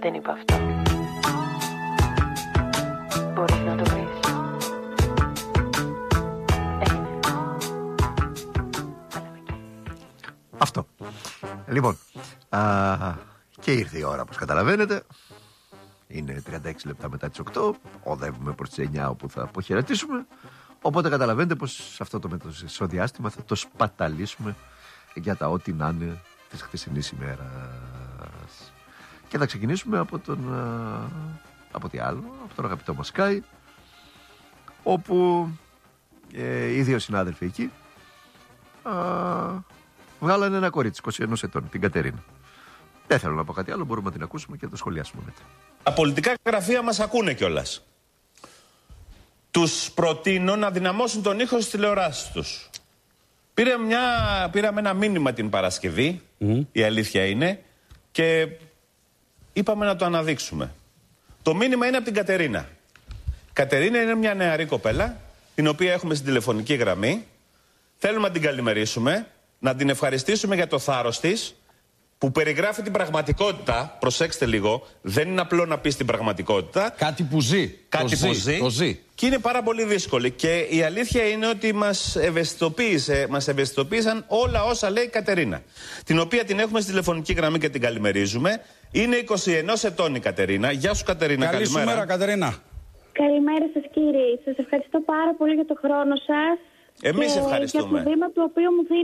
Δεν είπα αυτό. Μπορείς να το βρεις. Έγινε. Αυτό. Λοιπόν, και ήρθε η ώρα, όπως καταλαβαίνετε. Είναι 36 λεπτά μετά τις 8. Οδεύουμε προς τις 9 όπου θα αποχαιρετήσουμε. Οπότε καταλαβαίνετε πως αυτό το μεσοδιάστημα θα το σπαταλήσουμε για τα ό,τι να είναι της χθεσινής ημέρας. Και θα ξεκινήσουμε από από τι άλλο, από τον αγαπητό μας Sky, όπου οι δύο συνάδελφοι εκεί βγάλανε ένα κορίτσι 21 ετών, την Κατερίνα. Δεν θέλω να πω κάτι άλλο, μπορούμε να την ακούσουμε και να το σχολιάσουμε μετά. Τα πολιτικά γραφεία μας ακούνε κιόλας. Τους προτείνω να δυναμώσουν τον ήχο στις τηλεοράσεις τους. Πήραμε ένα μήνυμα την Παρασκευή, η αλήθεια είναι, και είπαμε να το αναδείξουμε. Το μήνυμα είναι από την Κατερίνα. Κατερίνα είναι μια νεαρή κοπέλα, την οποία έχουμε στην τηλεφωνική γραμμή. Θέλουμε να την καλημερίσουμε, να την ευχαριστήσουμε για το θάρρος της, που περιγράφει την πραγματικότητα. Προσέξτε λίγο, δεν είναι απλό να πεις την πραγματικότητα. Κάτι που ζει. Το ζει. Και είναι πάρα πολύ δύσκολη. Και η αλήθεια είναι ότι μας ευαισθητοποίησαν όλα όσα λέει η Κατερίνα. Την οποία την έχουμε στη τηλεφωνική γραμμή και την καλημερίζουμε. Είναι 21 ετών η Κατερίνα. Γεια σου, Κατερίνα. Καλή σου μέρα, Κατερίνα. Καλημέρα σας, κύριε. Σας ευχαριστώ πάρα πολύ για το χρόνο σας. Εμείς ευχαριστούμε. Για το βήμα το οποίο μου δίνετε.